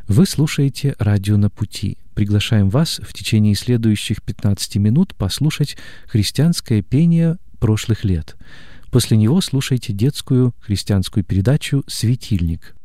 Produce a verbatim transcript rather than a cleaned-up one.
Вы слушаете «Радио на пути». Приглашаем вас в течение следующих пятнадцати минут послушать христианское пение прошлых лет. После него слушайте детскую христианскую передачу «Светильник».